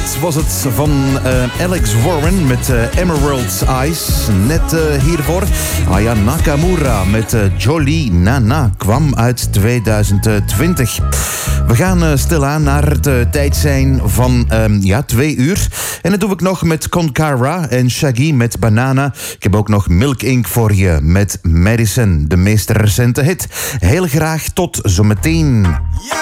Dit was het van Alex Warren met Emerald Eyes. Net hiervoor Aya Nakamura met Jolly Nana kwam uit 2020. We gaan stilaan naar het tijd zijn van 2 uur. En dat doe ik nog met Konkara en Shaggy met Banana. Ik heb ook nog Milk Inc. voor je met Madison, de meest recente hit. Heel graag tot zometeen.